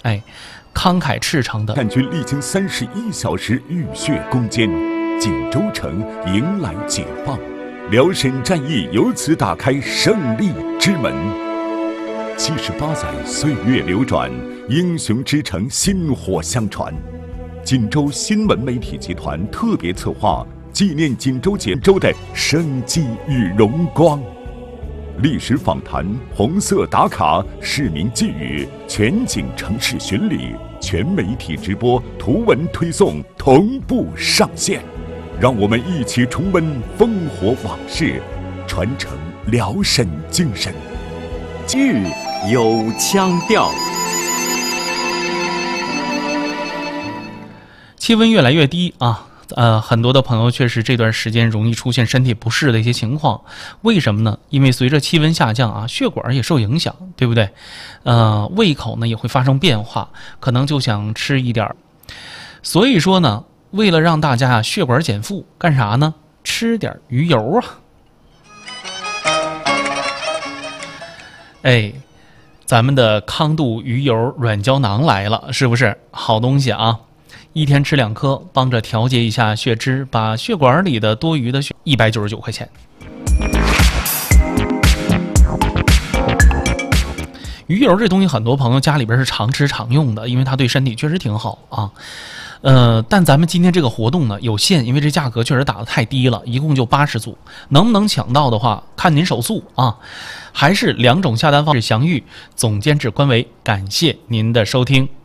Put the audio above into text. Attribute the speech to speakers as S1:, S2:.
S1: 慷慨赤诚的
S2: 战军历经31小时浴血攻坚，锦州城迎来解放，辽沈战役由此打开胜利之门。78载岁月流转，英雄之城薪火相传。锦州新闻媒体集团特别策划纪念锦州锦州的生机与荣光。历史访谈、红色打卡、市民寄语、全景城市巡礼、全媒体直播、图文推送同步上线，让我们一起重温烽火往事，传承辽沈精神。
S3: 今日有腔调。
S1: 气温越来越低啊。很多的朋友确实这段时间容易出现身体不适的一些情况，为什么呢？因为随着气温下降啊，血管也受影响，对不对？胃口呢也会发生变化，可能就想吃一点。所以说呢，为了让大家血管减负，干啥呢？吃点鱼油啊！咱们的康度鱼油软胶囊来了，是不是好东西啊？一天吃2颗，帮着调节一下血脂，把血管里的多余的血，199块钱。鱼油这东西，很多朋友家里边是常吃常用的，因为它对身体确实挺好啊。但咱们今天这个活动呢有限，因为这价格确实打得太低了，一共就80组，能不能抢到的话，看您手速啊。还是2种下单方式详阅总监制官微，感谢您的收听。